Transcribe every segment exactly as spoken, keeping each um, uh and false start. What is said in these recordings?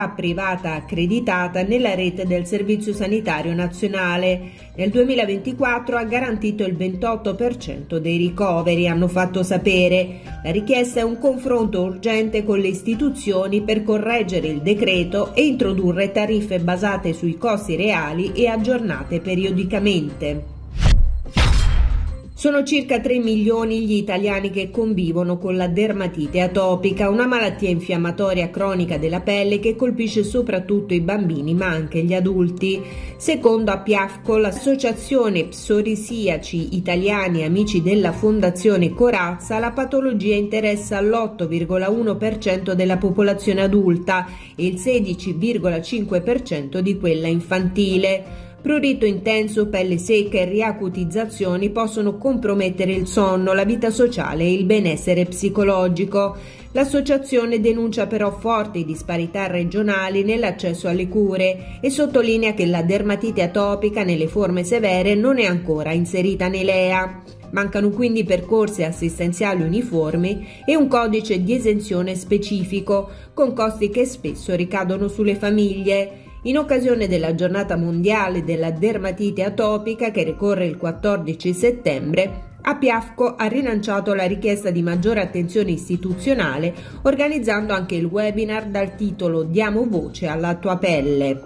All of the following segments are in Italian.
privata accreditata nella rete del Servizio Sanitario Nazionale. Nel duemilaventiquattro ha garantito il ventotto per cento dei ricoveri, hanno fatto sapere. La richiesta è un confronto urgente con le istituzioni per correggere il decreto e introdurre tariffe basate sui costi reali e aggiornate periodicamente. Sono circa tre milioni gli italiani che convivono con la dermatite atopica, una malattia infiammatoria cronica della pelle che colpisce soprattutto i bambini ma anche gli adulti. Secondo Apiafco, l'associazione Psorisiaci Italiani Amici della Fondazione Corazza, la patologia interessa l'otto virgola uno per cento della popolazione adulta e il sedici virgola cinque per cento di quella infantile. Prurito intenso, pelle secca e riacutizzazioni possono compromettere il sonno, la vita sociale e il benessere psicologico. L'associazione denuncia però forti disparità regionali nell'accesso alle cure e sottolinea che la dermatite atopica nelle forme severe non è ancora inserita nei L E A. Mancano quindi percorsi assistenziali uniformi e un codice di esenzione specifico, con costi che spesso ricadono sulle famiglie. In occasione della giornata mondiale della dermatite atopica che ricorre il quattordici settembre, Apiafco ha rilanciato la richiesta di maggiore attenzione istituzionale organizzando anche il webinar dal titolo Diamo voce alla tua pelle.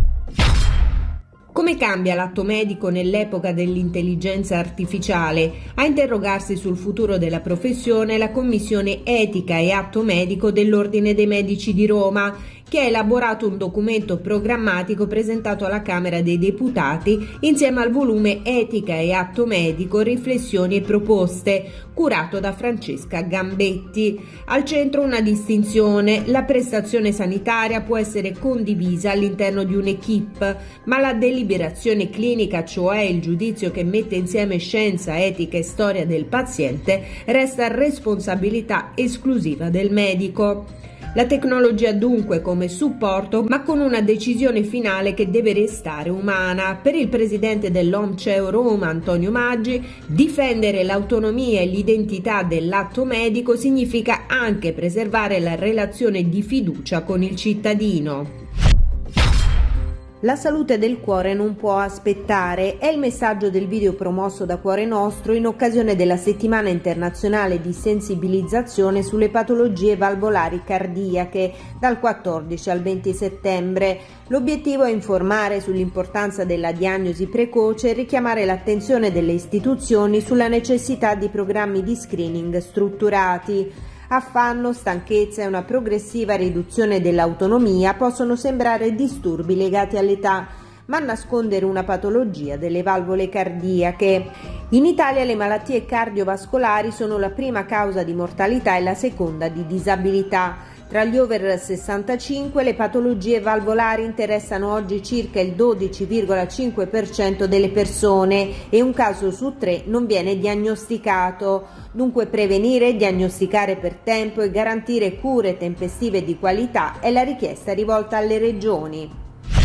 Come cambia l'atto medico nell'epoca dell'intelligenza artificiale? A interrogarsi sul futuro della professione la Commissione Etica e Atto Medico dell'Ordine dei Medici di Roma, che ha elaborato un documento programmatico presentato alla Camera dei Deputati insieme al volume Etica e Atto Medico, Riflessioni e Proposte, curato da Francesca Gambetti. Al centro una distinzione: la prestazione sanitaria può essere condivisa all'interno di un'equipe, ma la deliberazione clinica, cioè il giudizio che mette insieme scienza, etica e storia del paziente, resta responsabilità esclusiva del medico. La tecnologia dunque come supporto, ma con una decisione finale che deve restare umana. Per il presidente dell'OMCEO Roma, Antonio Maggi, difendere l'autonomia e l'identità dell'atto medico significa anche preservare la relazione di fiducia con il cittadino. La salute del cuore non può aspettare, è il messaggio del video promosso da Cuore Nostro in occasione della settimana internazionale di sensibilizzazione sulle patologie valvolari cardiache dal quattordici al venti settembre. L'obiettivo è informare sull'importanza della diagnosi precoce e richiamare l'attenzione delle istituzioni sulla necessità di programmi di screening strutturati. Affanno, stanchezza e una progressiva riduzione dell'autonomia possono sembrare disturbi legati all'età, ma nascondere una patologia delle valvole cardiache. In Italia le malattie cardiovascolari sono la prima causa di mortalità e la seconda di disabilità. Tra gli over sessantacinque le patologie valvolari interessano oggi circa il dodici virgola cinque per cento delle persone e un caso su tre non viene diagnosticato. Dunque prevenire, diagnosticare per tempo e garantire cure tempestive di qualità è la richiesta rivolta alle regioni.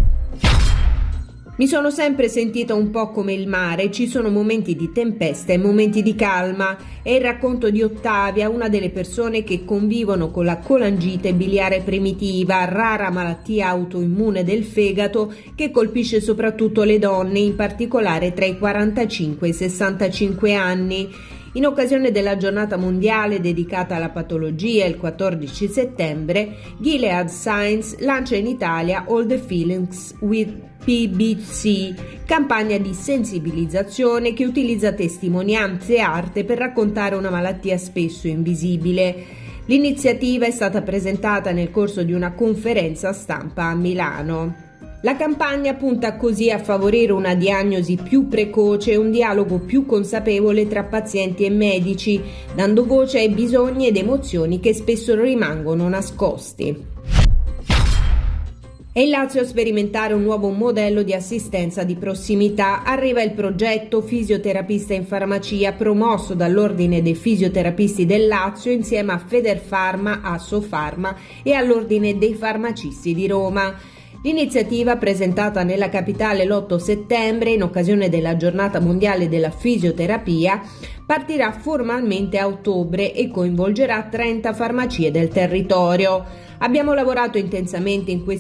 Mi sono sempre sentita un po' come il mare, ci sono momenti di tempesta e momenti di calma. È il racconto di Ottavia, una delle persone che convivono con la colangite biliare primitiva, rara malattia autoimmune del fegato che colpisce soprattutto le donne, in particolare tra i quarantacinque e i sessantacinque anni. In occasione della giornata mondiale dedicata alla patologia il quattordici settembre, Gilead Science lancia in Italia All the Feelings with P B C, campagna di sensibilizzazione che utilizza testimonianze e arte per raccontare una malattia spesso invisibile. L'iniziativa è stata presentata nel corso di una conferenza stampa a Milano. La campagna punta così a favorire una diagnosi più precoce e un dialogo più consapevole tra pazienti e medici, dando voce ai bisogni ed emozioni che spesso rimangono nascosti. È il Lazio a sperimentare un nuovo modello di assistenza di prossimità. Arriva il progetto Fisioterapista in Farmacia, promosso dall'Ordine dei Fisioterapisti del Lazio insieme a Federfarma, Assofarma e all'Ordine dei Farmacisti di Roma. L'iniziativa, presentata nella capitale l'otto settembre in occasione della Giornata Mondiale della Fisioterapia, partirà formalmente a ottobre e coinvolgerà trenta farmacie del territorio. Abbiamo lavorato intensamente in questi